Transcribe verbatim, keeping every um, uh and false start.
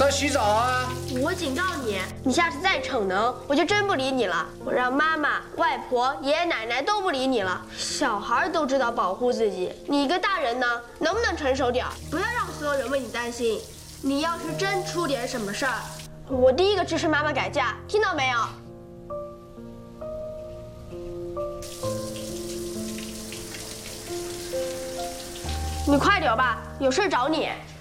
在洗澡啊！ 我警告你，你下次再逞能，我就真不理你了。我让妈妈、外婆、爷爷奶奶都不理你了。小孩都知道保护自己，你一个大人呢，能不能成熟点？不要让所有人为你担心。你要是真出点什么事儿，我第一个支持妈妈改嫁，听到没有？你快点吧，有事找你。